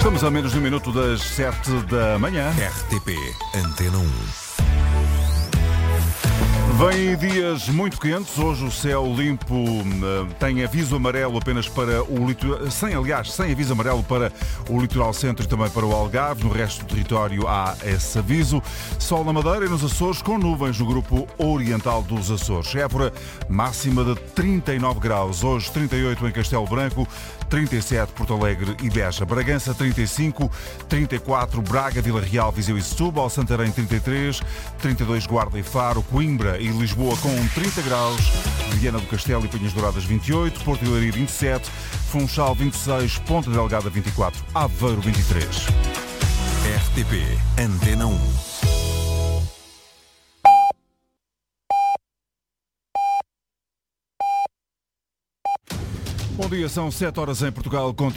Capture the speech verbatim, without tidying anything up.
Estamos a menos de um minuto das sete da manhã. R T P Antena um. Vêm dias muito quentes. Hoje o céu limpo tem aviso amarelo apenas para o litoral, sem, aliás, sem aviso amarelo para o litoral centro e também para o Algarve. No resto do território há esse aviso. Sol na Madeira e nos Açores, com nuvens no grupo oriental dos Açores. Évora, máxima de trinta e nove graus. Hoje trinta e oito em Castelo Branco, trinta e sete Porto Alegre e Beja. Bragança trinta e cinco, trinta e quatro Braga, Vila Real, Viseu e Setúbal. Santarém trinta e três, trinta e dois Guarda e Faro, Coimbra e Lisboa com trinta graus, Viana do Castelo e Penhas Douradas vinte e oito, Porto e Leiria vinte e sete, Funchal vinte e seis, Ponta Delgada vinte e quatro, Aveiro vinte e três. R T P Antena um. Bom dia, são sete horas em Portugal.